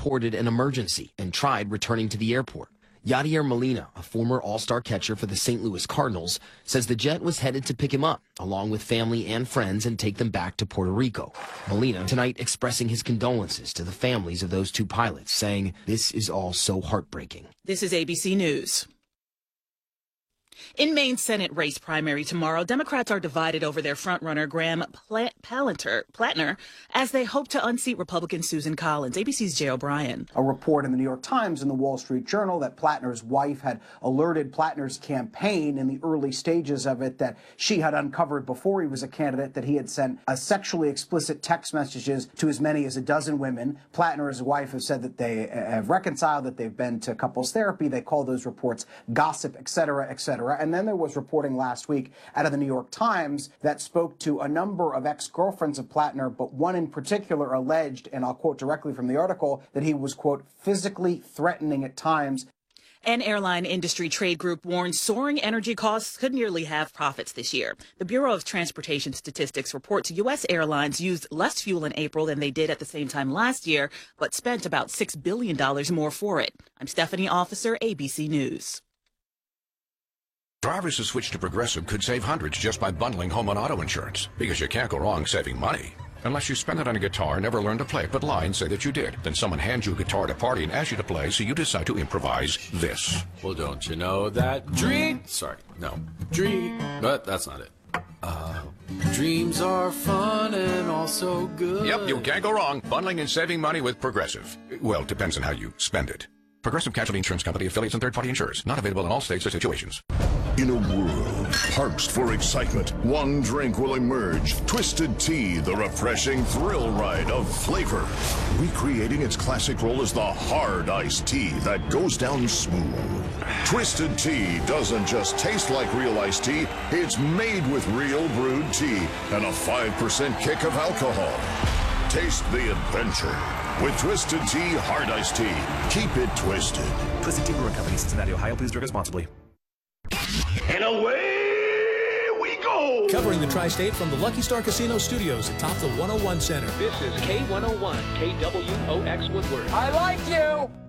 reported an emergency and tried returning to the airport. Yadier Molina, a former all-star catcher for the St. Louis Cardinals, says the jet was headed to pick him up, along with family and friends, and take them back to Puerto Rico. Molina tonight expressing his condolences to the families of those two pilots, saying, "This is all so heartbreaking." This is ABC News. In Maine's Senate race primary tomorrow, Democrats are divided over their frontrunner Graham Plattner as they hope to unseat Republican Susan Collins. ABC's Jay O'Brien. A report in the New York Times and the Wall Street Journal that Plattner's wife had alerted Plattner's campaign in the early stages of it that she had uncovered before he was a candidate that he had sent sexually explicit text messages to as many as a dozen women. Plattner and his wife have said that they have reconciled, that they've been to couples therapy. They call those reports gossip, et cetera, et cetera. And then there was reporting last week out of the New York Times that spoke to a number of ex-girlfriends of Plattner, but one in particular alleged, and I'll quote directly from the article, that he was, quote, physically threatening at times. An airline industry trade group warns soaring energy costs could nearly halve profits this year. The Bureau of Transportation Statistics reports U.S. airlines used less fuel in April than they did at the same time last year, but spent about $6 billion more for it. I'm Stephanie Officer, ABC News. Drivers who switch to Progressive could save hundreds just by bundling home and auto insurance, because you can't go wrong saving money. Unless you spend it on a guitar, never learn to play it, but lie and say that you did. Then someone hands you a guitar at a party and asks you to play, so you decide to improvise this. Well, don't you know that but that's not it. Dreams are fun and also good. Yep, you can't go wrong bundling and saving money with Progressive. Well, it depends on how you spend it. Progressive Casualty Insurance Company, affiliates, and third-party insurers. Not available in all states or situations. In a world parched for excitement, one drink will emerge. Twisted Tea, the refreshing thrill ride of flavor. Recreating its classic role as the hard iced tea that goes down smooth. Twisted Tea doesn't just taste like real iced tea, it's made with real brewed tea and a 5% kick of alcohol. Taste the adventure with Twisted Tea Hard Iced Tea. Keep it twisted. Twisted Tea Brewing Company, Cincinnati, Ohio. Please drink responsibly. And away we go! Covering the tri-state from the Lucky Star Casino Studios atop the 101 Center. This is K101, KWOX Woodward. I like you!